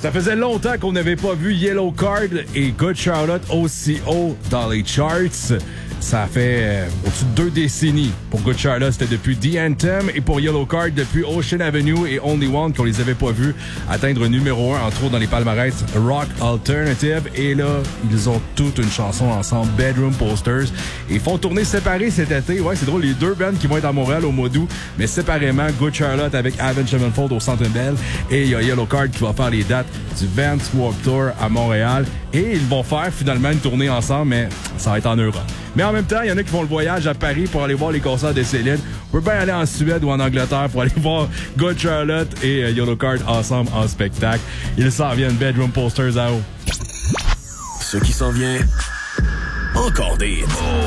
Ça faisait longtemps qu'on n'avait pas vu Yellowcard et Good Charlotte aussi haut dans les charts. Ça fait au-dessus de 2 décennies. Pour Good Charlotte, c'était depuis The Anthem et pour Yellowcard, depuis Ocean Avenue et Only One qu'on les avait pas vus atteindre numéro 1, entre autres dans les palmarès Rock Alternative. Et là, ils ont toute une chanson ensemble, Bedroom Posters, et font tourner séparés cet été. Ouais, c'est drôle, les 2 bands qui vont être à Montréal au mois d'août, mais séparément, Good Charlotte avec Avenged Sevenfold au Centre Bell et il y a Yellowcard qui va faire les dates du Vans Warped Tour à Montréal. Et ils vont faire finalement une tournée ensemble, mais ça va être en Europe. Mais en même temps, il y en a qui font le voyage à Paris pour aller voir les concerts de Céline. On peut bien aller en Suède ou en Angleterre pour aller voir Good Charlotte et Yellowcard ensemble en spectacle. Ils s'en viennent, Bedroom Posters à haut. Ce qui s'en vient, encore des hits.